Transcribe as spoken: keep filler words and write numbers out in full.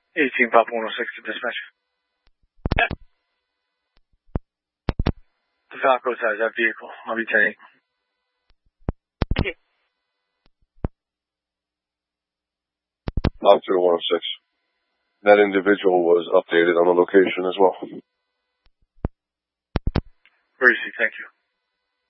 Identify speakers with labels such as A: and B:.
A: eighteen Papa one oh six to dispatch.
B: Yeah.
A: The Falco has that vehicle. I'll be ten eight.
B: Thank you.
C: Officer one oh six. That individual was updated on the location as well.
A: Gracie, thank you.